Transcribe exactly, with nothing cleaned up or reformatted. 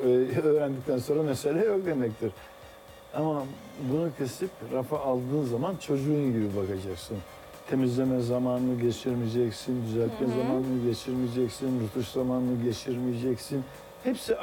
öğrendikten sonra mesele yok demektir. Ama bunu kesip rafa aldığın zaman çocuğun gibi bakacaksın. Temizleme zamanını geçirmeyeceksin, düzeltme Hı hı. zamanını geçirmeyeceksin, rötuş zamanını geçirmeyeceksin. Hepsi